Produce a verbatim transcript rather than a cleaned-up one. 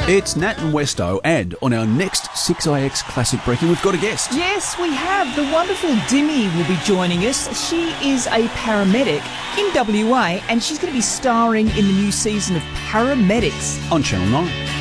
It's Nat and Westo, and on our next six I X Classic Briefing, we've got a guest. Yes, we have. The wonderful Dimmy will be joining us. She is a paramedic in W A, and she's going to be starring in the new season of Paramedics On Channel nine.